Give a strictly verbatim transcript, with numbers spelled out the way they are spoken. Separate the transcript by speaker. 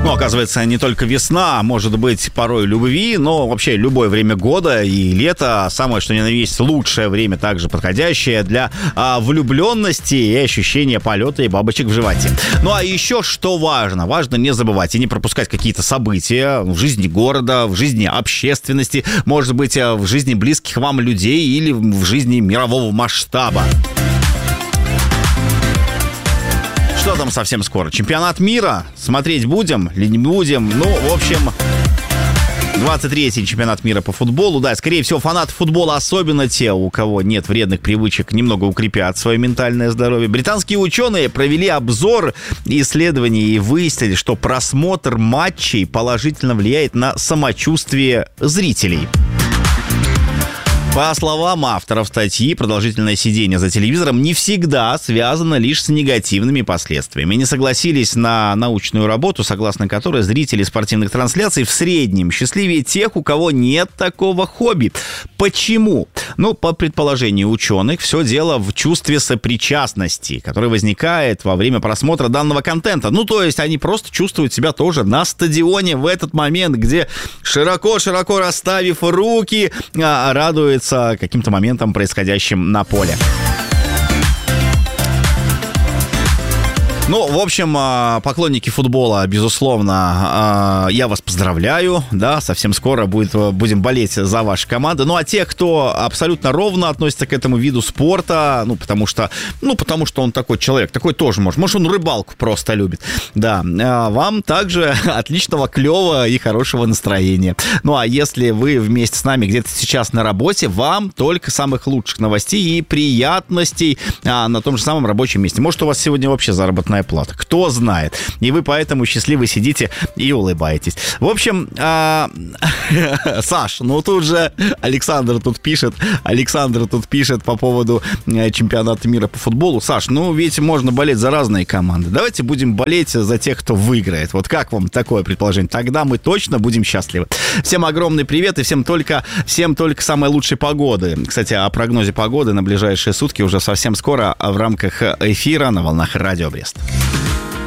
Speaker 1: Ну, оказывается, не только весна, может быть, порой любви, но вообще любое время года и лето, самое что ни на есть, лучшее время, также подходящее для а, влюбленности и ощущения полета и бабочек в животе. Ну, а еще что важно? Важно не забывать и не пропускать какие-то события в жизни города, в жизни общественности, может быть, в жизни близких вам людей или в жизни мирового масштаба. Что там совсем скоро? Чемпионат мира? Смотреть будем или не будем? Ну, в общем, двадцать третий чемпионат мира по футболу. Да, скорее всего, фанаты футбола, особенно те, у кого нет вредных привычек, немного укрепят свое ментальное здоровье. Британские ученые провели обзор исследований и выяснили, что просмотр матчей положительно влияет на самочувствие зрителей. По словам авторов статьи, продолжительное сидение за телевизором не всегда связано лишь с негативными последствиями. Они согласились на научную работу, согласно которой зрители спортивных трансляций в среднем счастливее тех, у кого нет такого хобби. Почему? Ну, по предположению ученых, все дело в чувстве сопричастности, которое возникает во время просмотра данного контента. Ну, то есть они просто чувствуют себя тоже на стадионе в этот момент, где широко-широко расставив руки, радуются каким-то моментом, происходящим на поле. Ну, в общем, поклонники футбола, безусловно, я вас поздравляю, да, совсем скоро будет, будем болеть за вашу команду. Ну, а те, кто абсолютно ровно относится к этому виду спорта, ну, потому что, ну, потому что он такой человек, такой тоже может, может, он рыбалку просто любит, да, вам также отличного, клевого и хорошего настроения. Ну, а если вы вместе с нами где-то сейчас на работе, вам только самых лучших новостей и приятностей на том же самом рабочем месте. Может, у вас сегодня вообще заработная плата. Кто знает. И вы поэтому счастливы сидите и улыбаетесь. В общем, а... Саш, ну тут же Александр тут пишет, Александр тут пишет по поводу чемпионата мира по футболу. Саш, ну ведь можно болеть за разные команды. Давайте будем болеть за тех, кто выиграет. Вот как вам такое предположение? Тогда мы точно будем счастливы. Всем огромный привет и всем только, всем только самой лучшей погоды. Кстати, о прогнозе погоды на ближайшие сутки уже совсем скоро в рамках эфира на волнах Радио Брест.